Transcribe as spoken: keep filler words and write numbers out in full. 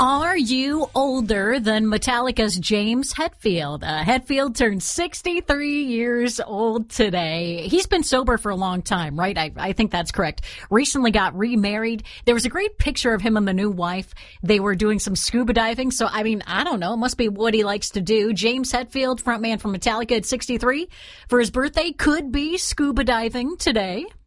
Are you older than Metallica's James Hetfield? Uh, Hetfield turned sixty-three years old today. He's been sober for a long time, right? I, I think that's correct. Recently got remarried. There was a great picture of him and the new wife. They were doing some scuba diving. So, I mean, I don't know. It must be what he likes to do. James Hetfield, frontman from Metallica at sixty-three, for his birthday, could be scuba diving today.